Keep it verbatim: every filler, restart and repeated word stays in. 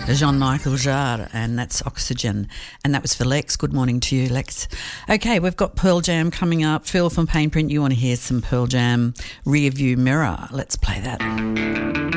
Jean-Michel Jarre, and that's Oxygen. And that was for Lex. Good morning to you, Lex. Okay, we've got Pearl Jam coming up. Phil from Painprint, you want to hear some Pearl Jam Rear View Mirror. Let's play that.